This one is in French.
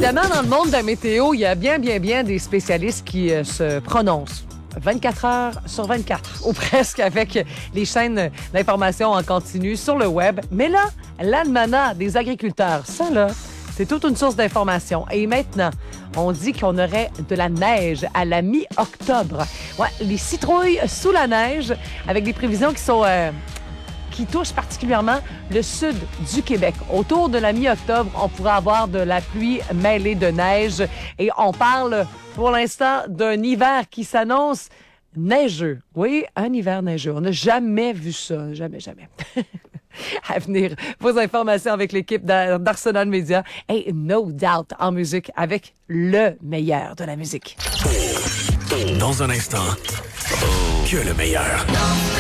Évidemment, dans le monde de la météo, il y a bien des spécialistes qui se prononcent 24 heures sur 24, ou presque, avec les chaînes d'information en continu sur le web. Mais là, l'almanach des agriculteurs, ça là, c'est toute une source d'information. Et maintenant, on dit qu'on aurait de la neige à la mi-octobre. Ouais, les citrouilles sous la neige, avec des prévisions qui touchent particulièrement le sud du Québec. Autour de la mi-octobre, on pourrait avoir de la pluie mêlée de neige. Et on parle, pour l'instant, d'un hiver qui s'annonce neigeux. Oui, un hiver neigeux. On n'a jamais vu ça. Jamais. À venir, vos informations avec l'équipe d'Arsenal Media et No Doubt en musique avec le meilleur de la musique. Dans un instant, que le meilleur.